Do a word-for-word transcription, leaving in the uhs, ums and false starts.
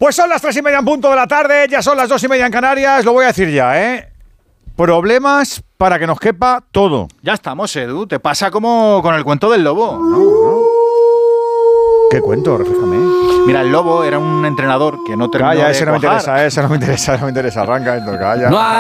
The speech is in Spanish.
Pues son las tres y media en punto de la tarde, ya son las dos y media en Canarias, lo voy a decir ya, ¿eh? Problemas para que nos quepa todo. Ya estamos, Edu. Te pasa como con el cuento del lobo. ¿No? ¿No? ¿Qué cuento? Refléjame. Mira, el lobo era un entrenador que no terminó Calla, de ese no me cuajar. interesa, ese no me interesa, no me interesa. Arranca esto, calla. No hay